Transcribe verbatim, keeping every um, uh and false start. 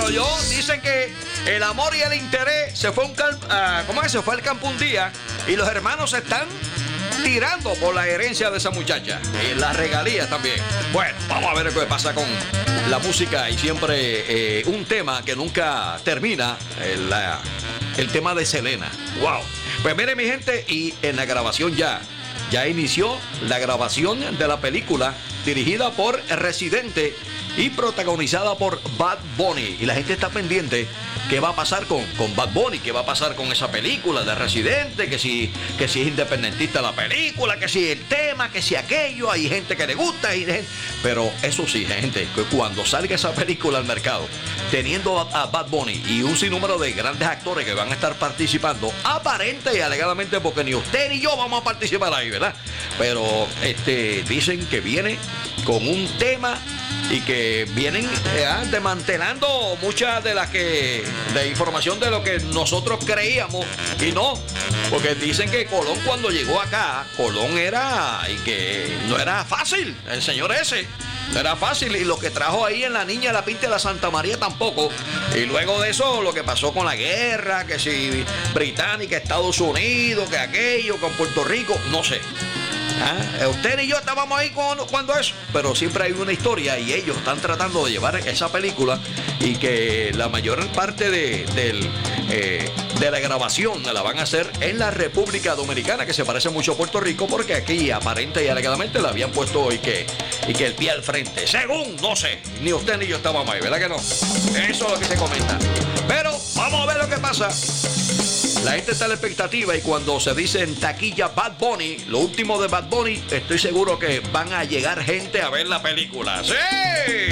pero yo, dicen que el amor y el interés se fue un cal, uh, ¿cómo es? Se fue al campo un día y los hermanos se están tirando por la herencia de esa muchacha y las regalías también. Bueno, vamos a ver qué pasa con la música y siempre eh, un tema que nunca termina, el, la, el tema de Selena. Wow. Pues mire mi gente, y en la grabación ya, ya inició la grabación de la película dirigida por Residente y protagonizada por Bad Bunny. Y la gente está pendiente qué va a pasar con, con Bad Bunny, qué va a pasar con esa película de Residente, que si, que si es independentista la película, que si el tema, que si aquello, hay gente que le gusta. Y gente... Pero eso sí, gente, que cuando salga esa película al mercado, teniendo a, a Bad Bunny y un sinnúmero de grandes actores que van a estar participando, aparente y alegadamente, porque ni usted ni yo vamos a participar ahí, ¿verdad? Pero este, dicen que viene con un tema y que vienen eh, desmantelando muchas de las que de información de lo que nosotros creíamos y no, porque dicen que Colón cuando llegó acá, Colón era y que no era fácil, el señor ese no era fácil, y lo que trajo ahí en La Niña, La Pinta de la Santa María tampoco, y luego de eso lo que pasó con la guerra, que si Británica, Estados Unidos, que aquello, con Puerto Rico, no sé. ¿Ah? Usted y yo estábamos ahí cuando, cuando eso, pero siempre hay una historia y ellos están tratando de llevar esa película y que la mayor parte de, del, eh, de la grabación la van a hacer en la República Dominicana, que se parece mucho a Puerto Rico, porque aquí aparente y alegadamente la habían puesto y que, y que el pie al frente, según, no sé, ni usted ni yo estábamos ahí, ¿verdad que no? Eso es lo que se comenta, pero vamos a ver lo que pasa. La gente está a la expectativa y cuando se dice en taquilla Bad Bunny, lo último de Bad Bunny, estoy seguro que van a llegar gente a ver la película. ¡Sí!